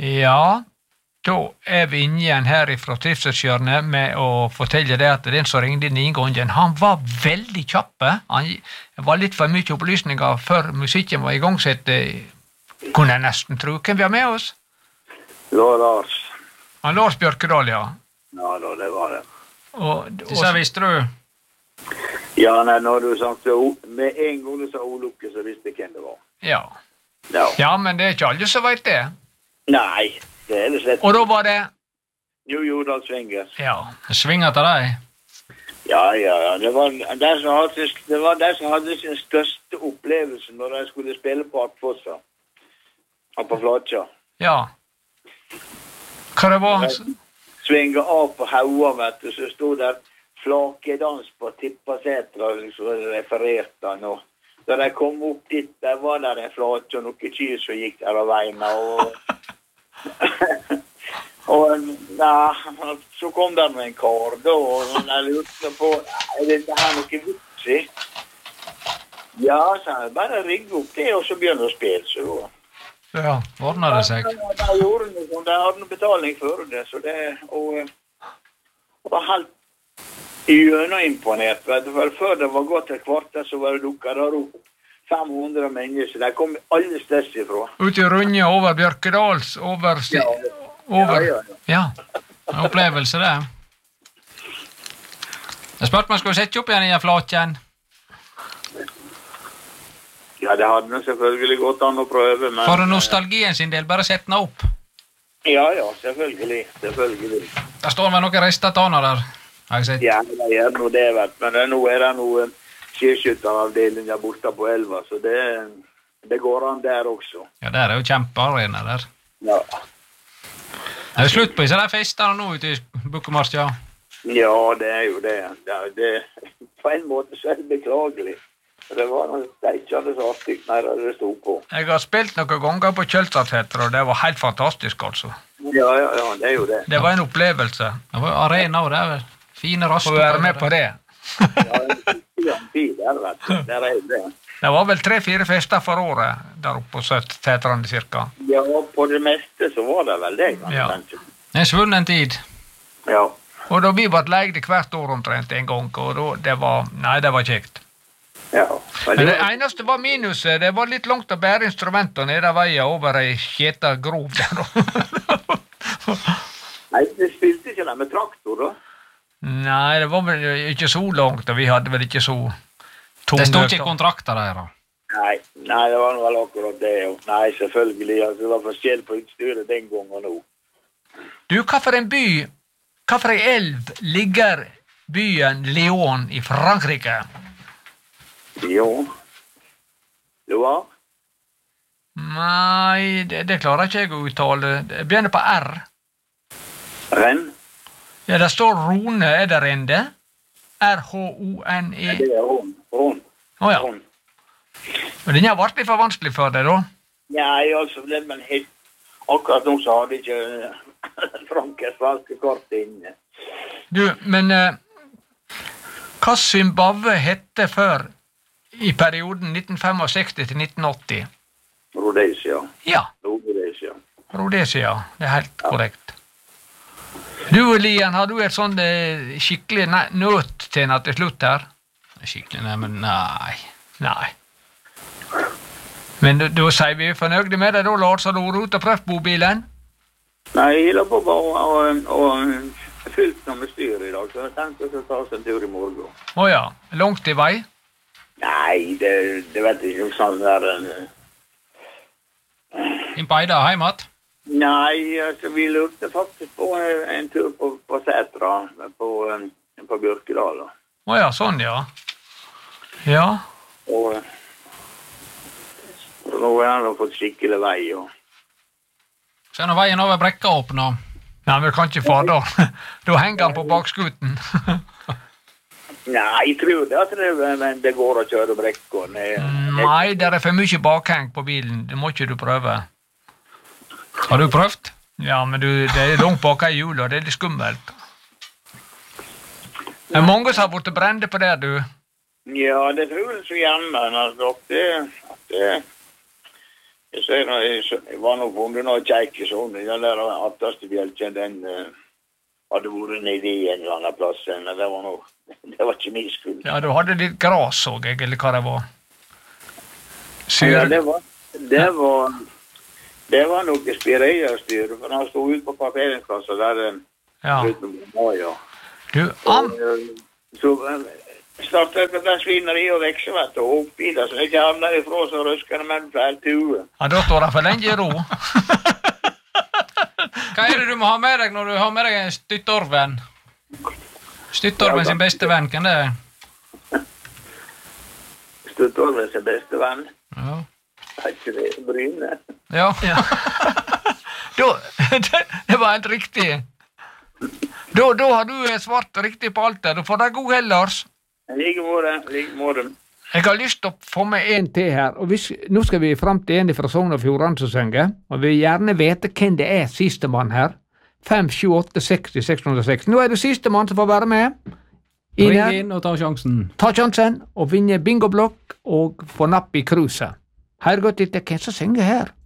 Ja, da vi inne igjen her fra Trivselshjørnet med å fortelle det at den som ringde inn inngangen, han var veldig kjappe. Han var litt for mye opplysninger før musikken var i gang, så kunne jeg nesten tro. Hvem vi har med oss? Lars. Lars Bjørkedal, ja. Ja, da, det var det. Så visste du? Ja, nei, når du sa med en gang du sa Olukke, så visste jeg hvem det var. Ja. Ja, men det ikke alle som vet det. Nei, det det slett. Og da var det? New Jordal Svinger. Ja, svinger til deg. Ja. Det var de som hadde sin største opplevelse når de skulle spille på Artfossa. Og på Flatja. Ja. Hva det var? Svinga av på Haua, vet du, så stod der flakedans på Tippasetra, så refererte han, og da de kom opp dit, der var der en Flatja, og noen kyr som gikk der av veien, og så kom der med en kar, da, og de lurte på, det her noe vits i? Ja, så han bare rigget opp det, og så begynte å spille, så da. Ja, ordnet det seg. De gjorde noe, de hadde noe betaling for det, så det, og var helt gjennomimponert, vet du, for før det var gått et kvarter, så var det dukket der opp 500 mennesker, de kom alle steds ifra. Ut i Runje, over Bjørkedals, over... Ja, en opplevelse det. Jeg spurte meg, skal du sette opp igjen i Flatjen? Ja, det hadde nå selvfølgelig gått an å prøve, men... For nostalgien sin del, bare sett den opp? Ja, selvfølgelig. Der står vel noen restataner der, har jeg sett. Ja, det gjør noe det, vet du. Men nå det noe skiskytteravdeling der borte på elva, så det går an der også. Ja, der jo kjempearena der. Ja. Det slutt på disse der festene nå ute i Bukkemarskja? Ja, det jo det. Det på en måte så det beklagelig. Det var noe steikjende så artig når det stod på. Jeg har spilt noen ganger på Kjølstadseter, og det var helt fantastisk, altså. Ja, det jo det. Det var en opplevelse. Det var arena, og det var fine raster. Få være med på det. Ja, vet du. Der det. Det var vel 3-4 fester for året der oppe på Setrande cirka. Ja, på det meste så var det vel det. Ja. En svunnen tid. Ja. Og da vi var leide hvert år omtrent en gang, og da, det var kjekt. Ja. Men det eneste var minuset, det var litt langt å bære instrumenter ned av veien over ei skjeta grov der. Nei, det spilte ikke det med traktor da? Nei, det var vel ikke så langt, og vi hadde vel ikke så tunge... Det stod ikke kontrakter der da? Nei, det var vel akkurat det. Nei, selvfølgelig, altså, det var forskjell på utstyret den gangen nå. Du, hva for en by, hva for en elv ligger byen Lyon i Frankrike? Jo. Loire? Nei, det klarer ikke jeg å uttale. Det begynner på R. Renn? Ja, det står Rone, det Rende? R-H-O-N-E? Ja, det Ron. Åja. Men den har vært litt for vanskelig for deg, da? Nei, altså, men akkurat nå så hadde ikke Frankes valgte kort inne. Du, men hva Zimbabwe hette før i perioden 1965 til 1980? Rhodesia. Ja. Rhodesia, det helt korrekt. Du, Lian, har du et sånn skikkelig nøt til en til slutt her? Skikkelig, men nei. Men da sier vi fornøyde med deg da, Lars, har du vært og prøvd bobilen? Nei, jeg la på bare og fylt noe med styr i dag, så jeg tenkte å ta oss en tur i morgen. Åja, langt i vei? Nei, det vet jeg ikke sånn der... Inn på Eida, heimat? Nei, altså, vi lurte faktisk på en tur på Setra, på Bjørkedal. Åja, sånn, ja. Ja. Og nå har han fått skikkelig vei, og... Så når veien over brekka åpner? Nei, men vi kan ikke få da. Da henger han på bakskuten. Nei, jeg tror det, men det går å kjøre brekka. Nei, det er for mye bakheng på bilen. Det må ikke du prøve. Har du prøvd? Ja, men det er langt bak i hjulet, det er litt skummelt. Det er mange som har vært brende på det, du. Ja, det tror jeg så gjerne, men altså, Jeg var nok funnet noe kjekke sånn. Den der atteste bjelken, den hadde vært nede i en eller annen plass. Men det var ikke min skyld. Ja, du hadde litt gras også, eller hva det var? Ja, det var noe spireierstyr, for han stod ut på parkeringsplasser der. Ja. Du, så startet det svineri og vekselvett og oppi det, så ikke havner ifra så røsker det med fælt i huet. Ja, da står det for lenge i ro. Hva det du må ha med deg når du har med deg en styttorven? Styttorven sin beste venn, kan det? Styttorven sin beste venn? Ja. Er ikke det Bryne? Ja. Det var helt riktig. Da har du svart riktig på alt det. Du får deg god hell, Lars. Like måte. Jeg har lyst til å få med en til her, og nå skal vi frem til en fra Sogn og Fjordane som synger, og vi vil gjerne vite hvem det er siste mann her. 5, 7, 8, 60, 606. Nå er det siste mann som får være med. Ring inn og ta sjansen. Ta sjansen, og vinne bingoblokk og få napp i cruiset. Her godt etter hvem som synger her.